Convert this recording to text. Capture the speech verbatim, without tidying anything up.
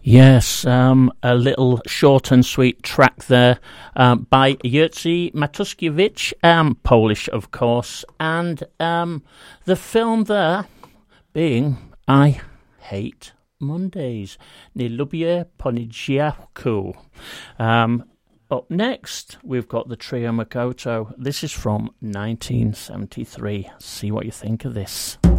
Yes, um, a little short and sweet track there um, by Jerzy Matuszkiewicz, um, Polish, of course, and um, the film there being I Hate Mondays. Nie lubię poniedziałku. Um, up next, we've got the Trio Makoto. This is from nineteen seventy-three. See what you think of this.